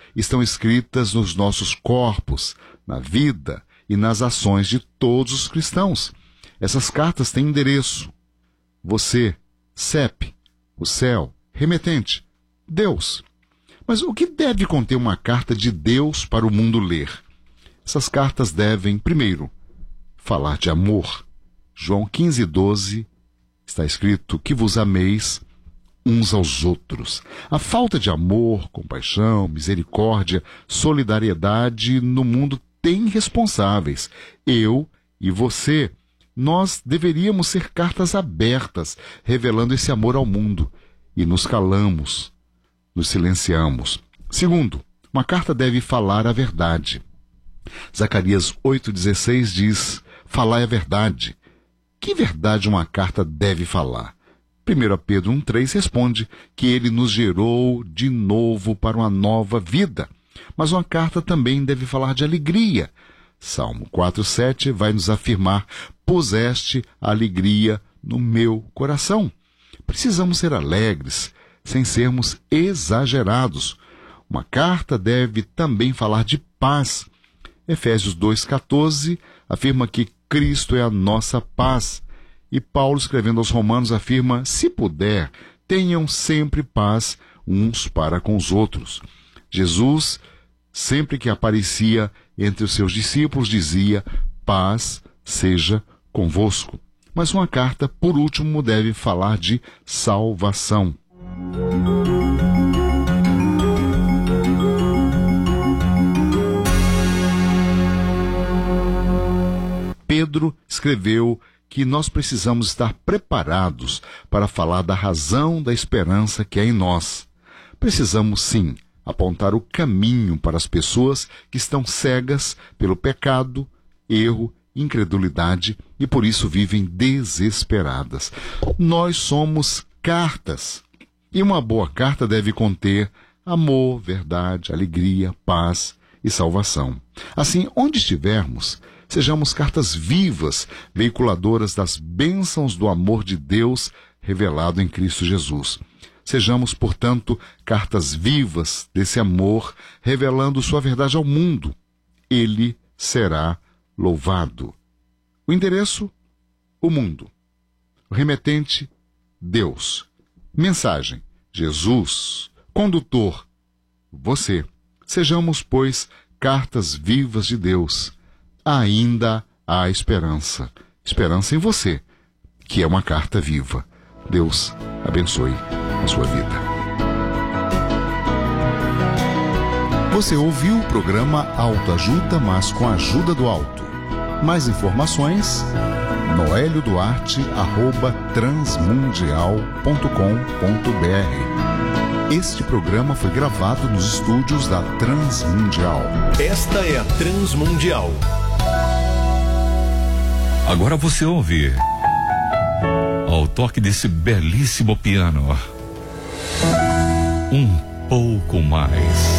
estão escritas nos nossos corpos, na vida e nas ações de todos os cristãos. Essas cartas têm endereço. Você, CEP, o céu, remetente, Deus. Mas o que deve conter uma carta de Deus para o mundo ler? Essas cartas devem, primeiro, falar de amor. João 15:12 está escrito que vos ameis uns aos outros. A falta de amor, compaixão, misericórdia, solidariedade no mundo tem responsáveis. Eu e você. Nós deveríamos ser cartas abertas, revelando esse amor ao mundo. E nos calamos, nos silenciamos. Segundo, uma carta deve falar a verdade. Zacarias 8,16 diz: falai a verdade. Que verdade uma carta deve falar? 1 Pedro 1,3 responde que ele nos gerou de novo para uma nova vida. Mas uma carta também deve falar de alegria. Salmo 4,7 vai nos afirmar: puseste a alegria no meu coração. Precisamos ser alegres, sem sermos exagerados. Uma carta deve também falar de paz. Efésios 2,14 afirma que Cristo é a nossa paz. E Paulo, escrevendo aos Romanos, afirma: se puder, tenham sempre paz uns para com os outros. Jesus, sempre que aparecia entre os seus discípulos, dizia: paz seja convosco. Mas uma carta, por último, deve falar de salvação. Pedro escreveu que nós precisamos estar preparados para falar da razão da esperança que é em nós. Precisamos, sim, apontar o caminho para as pessoas que estão cegas pelo pecado, erro, incredulidade e por isso vivem desesperadas. Nós somos cartas. E uma boa carta deve conter amor, verdade, alegria, paz e salvação. Assim, onde estivermos, sejamos cartas vivas, veiculadoras das bênçãos do amor de Deus revelado em Cristo Jesus. Sejamos, portanto, cartas vivas desse amor, revelando sua verdade ao mundo. Ele será louvado. O endereço: o mundo. O remetente: Deus. Mensagem: Jesus. Condutor: você. Sejamos, pois, cartas vivas de Deus. Ainda há esperança. Esperança em você, que é uma carta viva. Deus abençoe a sua vida. Você ouviu o programa Autoajuda, mas com a ajuda do alto. Mais informações: noelioduarte@transmundial.com.br. Este programa foi gravado nos estúdios da Transmundial. Esta é a Transmundial. Agora você ouve, ao toque desse belíssimo piano, um pouco mais.